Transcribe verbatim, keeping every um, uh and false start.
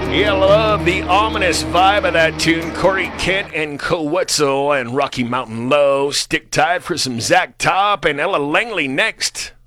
Yeah, I love the ominous vibe of that tune. Corey Kent and Kowetzel and Rocky Mountain Low. Stick tight for some Zach Top and Ella Langley next.